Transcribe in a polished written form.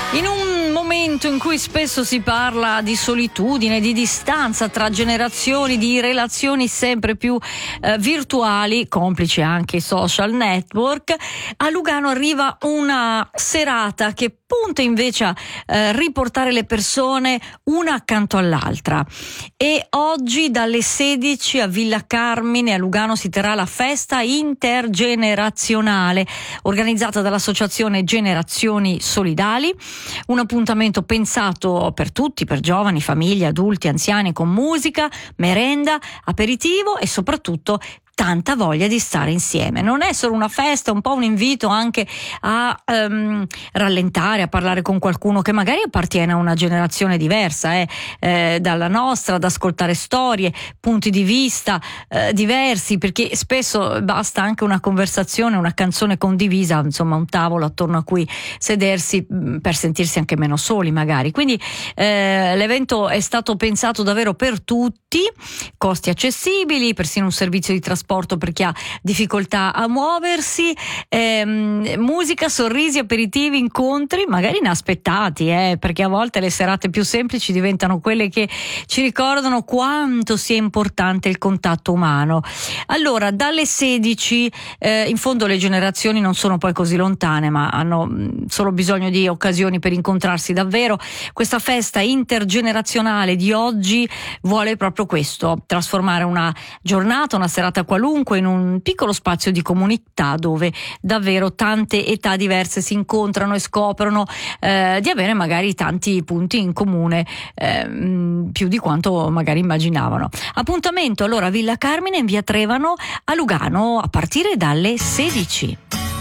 In un momento in cui spesso si parla di solitudine, di distanza tra generazioni, di relazioni sempre più virtuali, complici anche i social network, a Lugano arriva una serata che punta invece a riportare le persone una accanto all'altra. E oggi dalle 16 a Villa Carmine a Lugano si terrà la festa intergenerazionale organizzata dall'associazione Generazioni Solidali. Un appuntamento pensato per tutti, per giovani, famiglie, adulti, anziani, con musica, merenda, aperitivo e soprattutto tanta voglia di stare insieme. Non è solo una festa, è un po' un invito anche a rallentare, a parlare con qualcuno che magari appartiene a una generazione diversa dalla nostra, ad ascoltare storie, punti di vista diversi, perché spesso basta anche una conversazione, una canzone condivisa, insomma un tavolo attorno a cui sedersi per sentirsi anche meno soli magari. Quindi l'evento è stato pensato davvero per tutti, costi accessibili, persino un servizio di trasporto per chi ha difficoltà a muoversi, musica, sorrisi, aperitivi, incontri magari inaspettati, perché a volte le serate più semplici diventano quelle che ci ricordano quanto sia importante il contatto umano. Allora, dalle 16 in fondo le generazioni non sono poi così lontane, ma hanno solo bisogno di occasioni per incontrarsi davvero. Questa festa intergenerazionale di oggi vuole proprio questo: trasformare una giornata, una serata qualunque, in un piccolo spazio di comunità dove davvero tante età diverse si incontrano e scoprono di avere magari tanti punti in comune, più di quanto magari immaginavano. Appuntamento allora Villa Carmine in via Trevano a Lugano a partire dalle 16.